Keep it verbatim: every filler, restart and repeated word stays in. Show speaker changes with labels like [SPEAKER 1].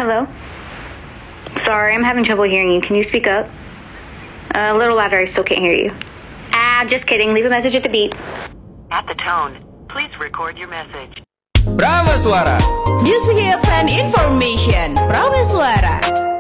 [SPEAKER 1] Hello? Sorry, I'm having trouble hearing you. Can you speak up? Uh, a little louder, I still can't hear you. Ah, just kidding. Leave a message at the beep.
[SPEAKER 2] At the tone, please record your message.
[SPEAKER 3] Brava Suara.
[SPEAKER 4] Music and information. Brava Suara.